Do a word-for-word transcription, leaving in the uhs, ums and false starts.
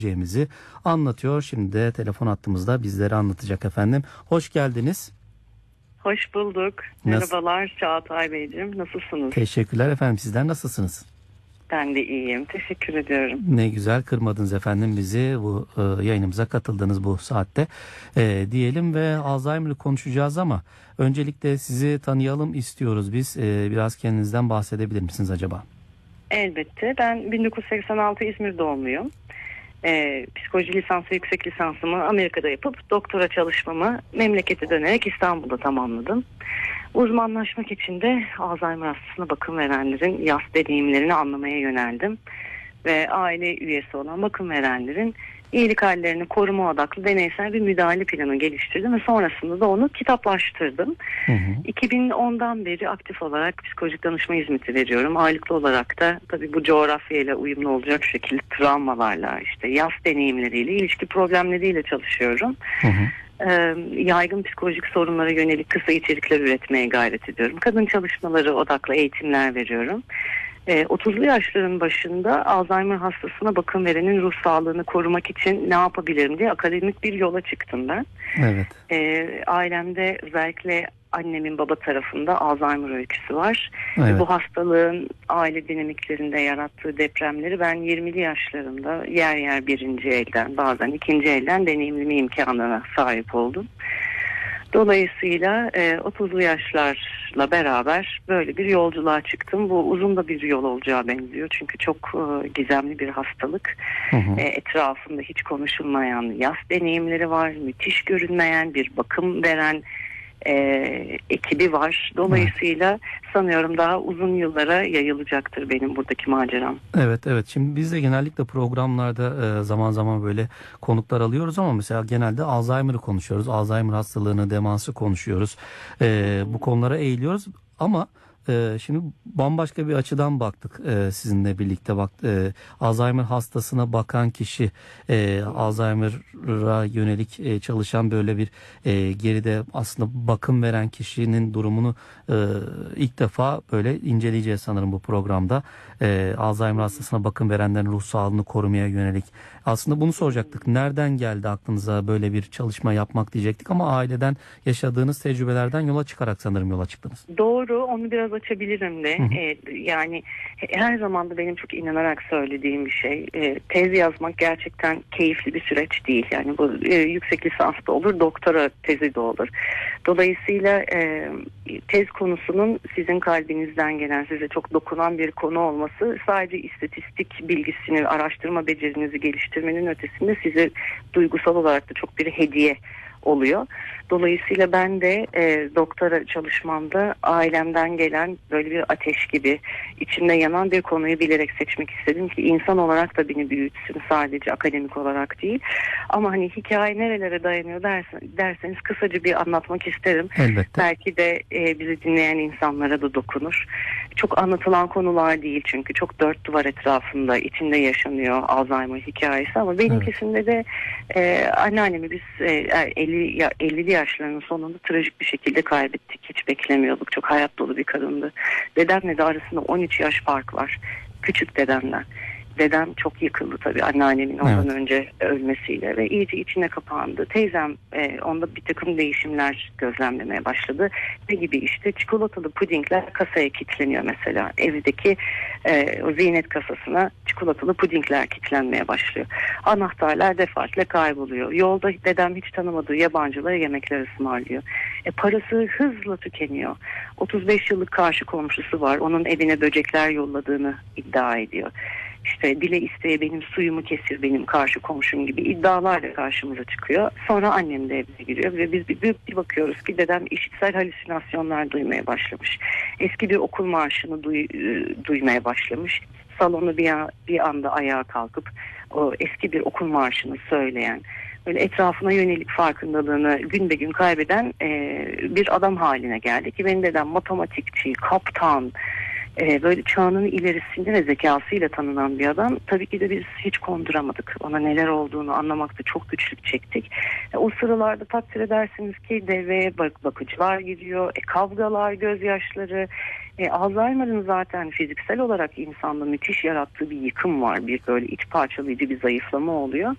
Cemizi anlatıyor. Şimdi de telefon hattımızda bizlere anlatacak efendim. Hoş geldiniz. Hoş bulduk. Nasıl? Merhabalar Çağatay Beyciğim. Nasılsınız? Teşekkürler efendim. Sizler nasılsınız? Ben de iyiyim. Teşekkür ediyorum. Ne güzel kırmadınız efendim bizi. Bu e, yayınımıza katıldınız bu saatte. E, diyelim ve Alzheimer'ı konuşacağız ama öncelikle sizi tanıyalım istiyoruz biz. E, biraz kendinizden bahsedebilir misiniz acaba? Elbette. Ben bin dokuz yüz seksen altı İzmir doğumluyum. Ee, psikoloji lisansı, yüksek lisansımı Amerika'da yapıp doktora çalışmamı memlekete dönerek İstanbul'da tamamladım. Uzmanlaşmak için de Alzheimer hastasına bakım verenlerin yas deneyimlerini anlamaya yöneldim. Ve aile üyesi olan bakım verenlerin iyilik hallerini koruma odaklı deneysel bir müdahale planı geliştirdim ve sonrasında da onu kitaplaştırdım. Hı hı. iki bin ondan beri aktif olarak psikolojik danışma hizmeti veriyorum. Aylıklı olarak da tabii bu coğrafyayla uyumlu olacak şekilde travmalarla, işte yas deneyimleriyle, ilişki problemleriyle çalışıyorum. Hı hı. Ee, yaygın psikolojik sorunlara yönelik kısa içerikler üretmeye gayret ediyorum. Kadın çalışmaları odaklı eğitimler veriyorum. E, otuzlu yaşların başında Alzheimer hastasına bakım verenin ruh sağlığını korumak için ne yapabilirim diye akademik bir yola çıktım ben. Evet. E, ailemde özellikle annemin baba tarafında Alzheimer öyküsü var. Evet. Bu hastalığın aile dinamiklerinde yarattığı depremleri ben yirmili yaşlarımda yer yer birinci elden, bazen ikinci elden deneyimleme imkanına sahip oldum. Dolayısıyla e, otuzlu yaşlarla beraber böyle bir yolculuğa çıktım. Bu uzun da bir yol olacağı benziyor. Çünkü çok e, gizemli bir hastalık. Hı hı. E, etrafında hiç konuşulmayan yas deneyimleri var. Müthiş görünmeyen bir bakım veren e, ekibi var. Dolayısıyla evet, sanıyorum daha uzun yıllara yayılacaktır benim buradaki maceram. Evet evet. Şimdi biz de genellikle programlarda e, zaman zaman böyle konuklar alıyoruz ama mesela genelde Alzheimer'ı konuşuyoruz. Alzheimer hastalığını, demansı konuşuyoruz. E, bu konulara eğiliyoruz ama Ee, şimdi bambaşka bir açıdan baktık ee, sizinle birlikte bak e, Alzheimer hastasına bakan kişi e, Alzheimer'a yönelik e, çalışan böyle bir e, geride aslında bakım veren kişinin durumunu e, ilk defa böyle inceleyeceğiz sanırım bu programda. E, Alzheimer hastasına bakım verenlerin ruh sağlığını korumaya yönelik. Aslında bunu soracaktık. Nereden geldi aklınıza böyle bir çalışma yapmak diyecektik ama aileden yaşadığınız tecrübelerden yola çıkarak sanırım yola çıktınız. Doğru, onu biraz açabilirim de. Ee, yani her zaman da benim çok inanarak söylediğim bir şey. Ee, tez yazmak gerçekten keyifli bir süreç değil. Yani bu e, yüksek lisans da olur, doktora tezi de olur. Dolayısıyla e, tez konusunun sizin kalbinizden gelen, size çok dokunan bir konu olması sadece istatistik bilgisini, araştırma becerinizi geliştirmenin ötesinde size duygusal olarak da çok bir hediye oluyor. Dolayısıyla ben de e, doktora çalışmamda ailemden gelen böyle bir ateş gibi içimde yanan bir konuyu bilerek seçmek istedim ki insan olarak da beni büyütsün, sadece akademik olarak değil. Ama hani hikaye nerelere dayanıyor dersen, derseniz kısaca bir anlatmak isterim. Elbette. Belki de e, bizi dinleyen insanlara da dokunur. Çok anlatılan konular değil çünkü çok dört duvar etrafında içinde yaşanıyor Alzheimer hikayesi ama benimkisinde evet, de e, anneannemi biz e, elli, ellili yaşlarının sonunda trajik bir şekilde kaybettik. Hiç beklemiyorduk. Çok hayat dolu bir kadındı. Dedemle de arasında on üç yaş fark var. Küçük dedemden. Dedem çok yıkıldı tabii anneannemin ondan evet, önce ölmesiyle ve iyice içine kapandı. Teyzem e, onda bir takım değişimler gözlemlemeye başladı. Ne gibi işte çikolatalı pudingler kasaya kilitleniyor mesela. Evdeki e, o ziynet kasasına çikolatalı pudingler kilitlenmeye başlıyor. Anahtarlar defaatle kayboluyor. Yolda dedem hiç tanımadığı yabancılara yemekler ısmarlıyor. E, parası hızla tükeniyor. otuz beş yıllık karşı komşusu var. Onun evine böcekler yolladığını iddia ediyor. İşte dile isteye benim suyumu kesir benim karşı komşum gibi iddialar da karşımıza çıkıyor. Sonra annem de evine giriyor ve biz bir, bir, bir bakıyoruz ki dedem işitsel halüsinasyonlar duymaya başlamış. Eski bir okul marşını duy, duymaya başlamış. Salonu bir, bir anda ayağa kalkıp o eski bir okul marşını söyleyen, böyle etrafına yönelik farkındalığını gün be gün kaybeden e, bir adam haline geldi ki benim dedem matematikçi, kaptan, Ee, böyle çağının ilerisinde ve zekasıyla tanınan bir adam. Tabii ki de biz hiç konduramadık. Ona neler olduğunu anlamakta çok güçlük çektik. E, o sıralarda takdir edersiniz ki devreye bak bakıcılar giriyor. E, kavgalar, gözyaşları. E, Alzheimer'ın zaten fiziksel olarak insanda müthiş yarattığı bir yıkım var. Bir böyle iç parçalayıcı bir zayıflama oluyor.